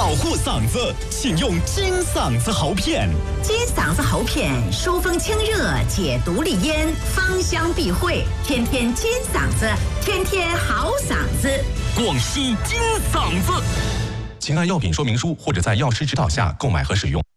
保护嗓子，请用金嗓子喉片。 金嗓子喉片疏风清热，解毒利咽，芳香避秽，天天金嗓子，天天好嗓子。 广西金嗓子，请按药品说明书或者在药师指导下购买和使用。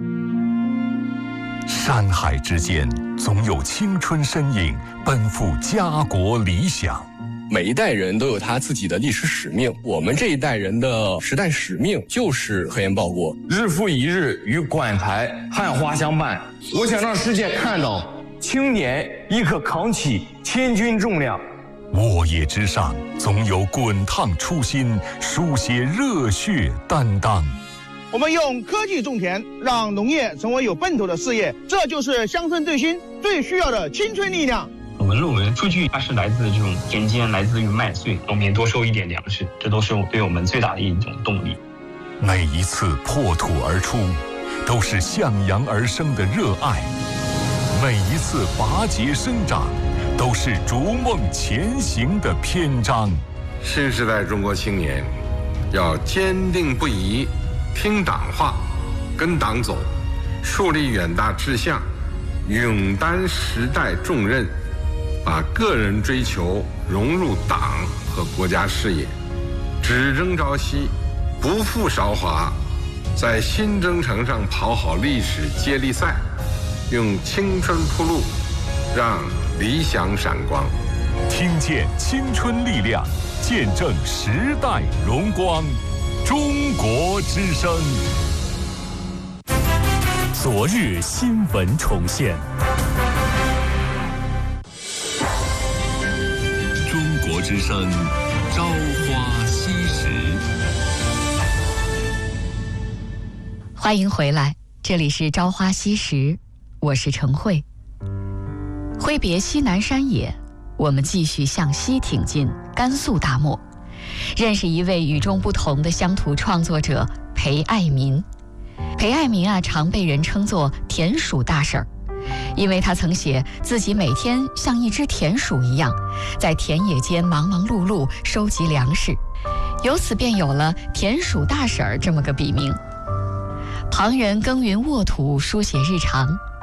山海之间，总有青春身影奔赴家国理想。 每一代人都有他自己的历史使命，我们这一代人的时代使命就是科研报国。 日复一日与馆台汉花相伴，我想让世界看到青年亦可扛起千钧重量。 沃野之上，总有滚烫初心，书写热血担当。 我们用科技种田，让农业成为有奔头的事业，这就是乡村振兴最需要的青春力量。 我们认为数据它是来自这种田间，来自于麦穗，农民多收一点粮食，这都是对我们最大的一种动力。 每一次破土而出，都是向阳而生的热爱；每一次拔节生长，都是逐梦前行的篇章。 新时代中国青年要坚定不移听党话，跟党走，树立远大志向，勇担时代重任，把个人追求融入党和国家事业，只争朝夕，不负韶华，在新征程上跑好历史接力赛，用青春铺路，让理想闪光。 听见青春力量，见证时代荣光。中国之声， 昨日新闻重现。 中国之声，朝花夕拾。 欢迎回来，这里是朝花夕拾，我是陈慧。挥别西南山野，我们继续向西挺进甘肃大漠，认识一位与众不同的乡土创作者裴爱民。裴爱民常被人称作田鼠大婶儿，因为他曾写自己每天像一只田鼠一样，在田野间忙忙碌碌收集粮食，由此便有了田鼠大婶儿这么个笔名。旁人耕耘沃土，书写日常，